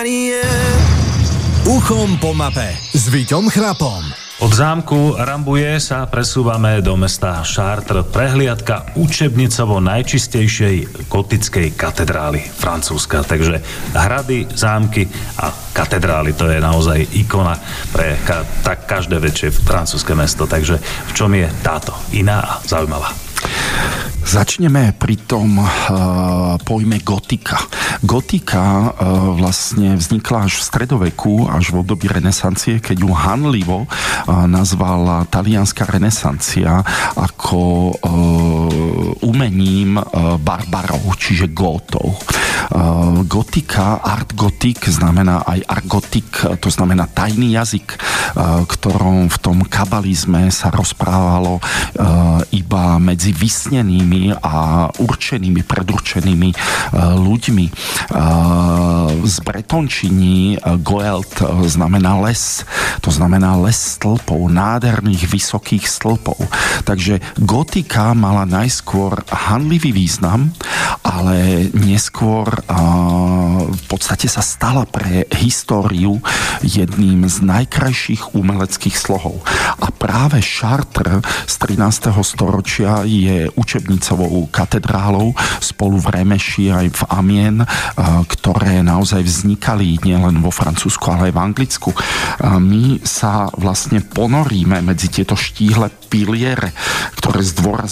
Uchom po mape s Víťom Chrapom. Od zámku Rambouillet sa presúvame do mesta Chartres. Prehliadka učebnicovo najčistejšej gotickej katedrály Francúzska. Takže hrady, zámky a katedrály, to je naozaj ikona pre tak každé väčšie francúzske mesto. Takže v čom je táto iná a zaujímavá? Začneme pri tom pojme gotika. Gotika vlastne vznikla až v stredoveku, až v období renesancie, keď ju hanlivo nazvala talianska renesancia ako umením barbarov, čiže gótov. Gotika, art gotik znamená aj argotik, to znamená tajný jazyk, ktorom v tom kabalizme sa rozprávalo iba medzi vysnenými a určenými, predurčenými ľuďmi. Z bretončiny goelt znamená les, to znamená les stĺpov, nádherných vysokých stĺpov. Takže gotika mala najskôr hanlivý význam, ale neskôr v podstate sa stala pre históriu jedným z najkrajších umeleckých slohov. A práve Chartres z 13. storočia je učebnicovou katedrálou spolu v Remeši aj v Amiens, ktoré naozaj vznikali nielen vo Francúzsku, ale aj v Anglicku. My sa vlastne ponoríme medzi tieto štíhle piliere, ktoré zdôrazňujú